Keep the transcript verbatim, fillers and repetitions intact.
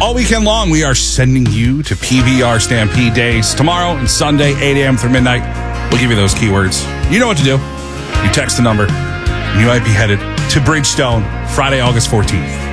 All weekend long, we are sending you to P B R Stampede Days. Tomorrow and Sunday, eight a.m. through midnight. We'll give you those keywords. You know what to do. You text the number, and you might be headed to Bridgestone Friday, August fourteenth.